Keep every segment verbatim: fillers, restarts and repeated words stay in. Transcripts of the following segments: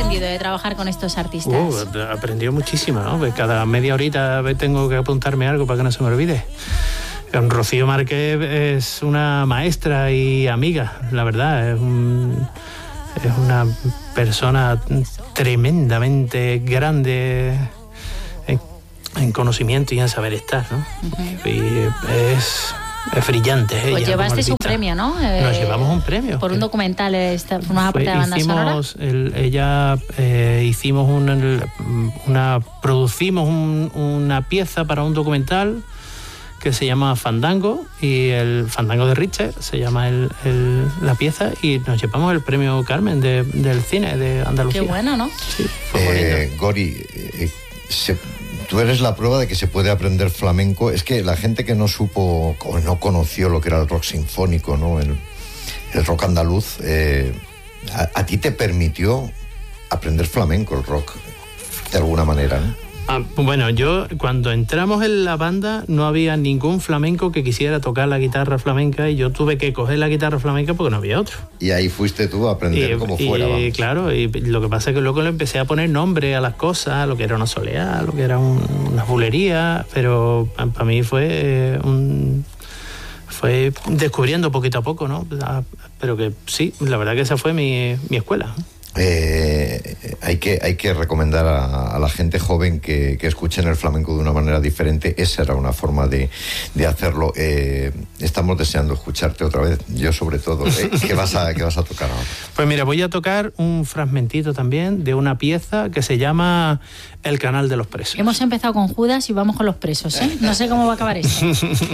aprendido de trabajar con estos artistas? Uh, he aprendido muchísimo, ¿no? Pues cada media horita tengo que apuntarme algo para que no se me olvide. Rocío Márquez es una maestra y amiga, la verdad, es, un, es una persona tremendamente grande en, en conocimiento y en saber estar, ¿no? Uh-huh. Y es... Es brillante. Pues ella, llevasteis un premio, ¿no? Eh, Nos llevamos un premio. Por un documental, esta, formaba parte de la banda hicimos, sonora. El, ella eh, hicimos un, una, producimos un, una pieza para un documental que se llama Fandango, y el Fandango de Richter se llama el, el, la pieza, y nos llevamos el premio Carmen de, del cine de Andalucía. Qué bueno, ¿no? Sí, fue eh, bonito. Gori, eh, se... Tú eres la prueba de que se puede aprender flamenco. Es que la gente que no supo o no conoció lo que era el rock sinfónico, ¿no? el, el rock andaluz, eh, a, a ti te permitió aprender flamenco, el rock, de alguna manera, ¿no? Ah, bueno, yo cuando entramos en la banda no había ningún flamenco que quisiera tocar la guitarra flamenca, y yo tuve que coger la guitarra flamenca porque no había otro. Y ahí fuiste tú a aprender y, como y, fuera, vamos. Claro, y lo que pasa es que luego le empecé a poner nombre a las cosas, lo que era una soleá, lo que era un, una bulería, pero para mí fue eh, un... fue descubriendo poquito a poco, ¿no? Pero que sí, la verdad que esa fue mi, mi escuela. Eh, hay que hay que recomendar a, a la gente joven que, que escuchen el flamenco de una manera diferente. Esa era una forma de, de hacerlo. Eh, estamos deseando escucharte otra vez, yo sobre todo. ¿Eh? ¿Qué vas a, qué vas a tocar ahora? Pues mira, voy a tocar un fragmentito también de una pieza que se llama El Canal de los Presos. Hemos empezado con Judas y vamos con los presos, ¿eh? No sé cómo va a acabar esto.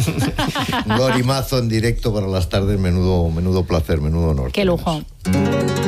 Gori Mazo en directo para las tardes, menudo, menudo placer, menudo honor. Qué lujo.